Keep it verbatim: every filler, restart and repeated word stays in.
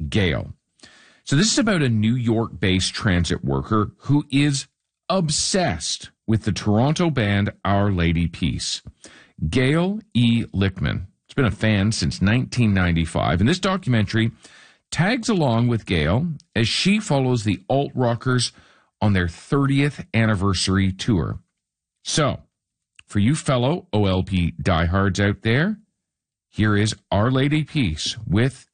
Gail. So this is about a New York-based transit worker who is obsessed with the Toronto band Our Lady Peace. Gail E. Lichtman has been a fan since nineteen ninety-five, and this documentary tags along with Gail as she follows the alt-rockers on their thirtieth anniversary tour. So, for you fellow O L P diehards out there, here is Our Lady Peace with